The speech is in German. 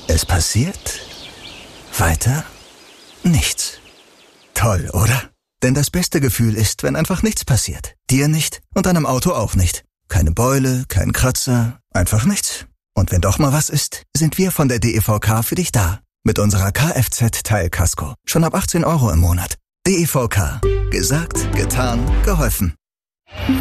Es passiert weiter nichts. Toll, oder? Denn das beste Gefühl ist, wenn einfach nichts passiert. Dir nicht und deinem Auto auch nicht. Keine Beule, kein Kratzer, einfach nichts. Und wenn doch mal was ist, sind wir von der DEVK für dich da. Mit unserer Kfz-Teilkasko. Schon ab 18 € im Monat. DEVK. Gesagt, getan, geholfen.